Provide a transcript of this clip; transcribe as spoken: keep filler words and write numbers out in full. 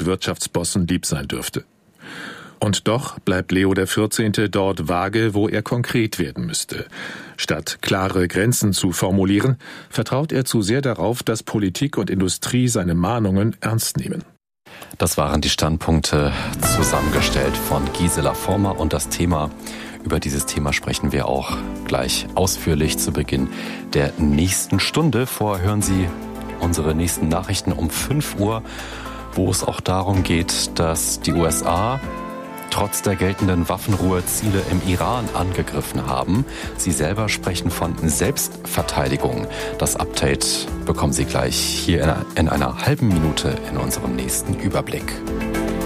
Wirtschaftsbossen lieb sein dürfte. Und doch bleibt Leo der vierzehnte dort vage, wo er konkret werden müsste. Statt klare Grenzen zu formulieren, vertraut er zu sehr darauf, dass Politik und Industrie seine Mahnungen ernst nehmen. Das waren die Standpunkte, zusammengestellt von Gisela Former, und das Thema, über dieses Thema sprechen wir auch gleich ausführlich zu Beginn der nächsten Stunde. Vorher hören Sie unsere nächsten Nachrichten um fünf Uhr, wo es auch darum geht, dass die U S A trotz der geltenden Waffenruhe Ziele im Iran angegriffen haben. Sie selber sprechen von Selbstverteidigung. Das Update bekommen Sie gleich hier in einer halben Minute in unserem nächsten Überblick.